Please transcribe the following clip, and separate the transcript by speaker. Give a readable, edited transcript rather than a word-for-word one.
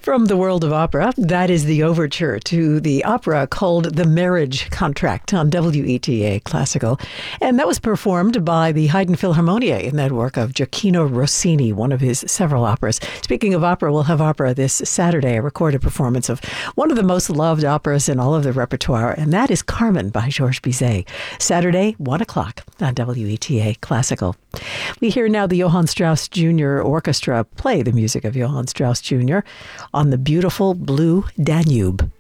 Speaker 1: From the world of opera, that is the overture to the opera called The Marriage Contract on WETA Classical. And that was performed by the Haydn Philharmonia in that work of Gioacchino Rossini, one of his several operas. Speaking of opera, we'll have opera this Saturday, a recorded performance of one of the most loved operas in all of the repertoire, and that is Carmen by Georges Bizet. Saturday, 1 o'clock on WETA Classical. We hear now the Johann Strauss Jr. Orchestra play the music of Johann Strauss Jr. on the beautiful Blue Danube.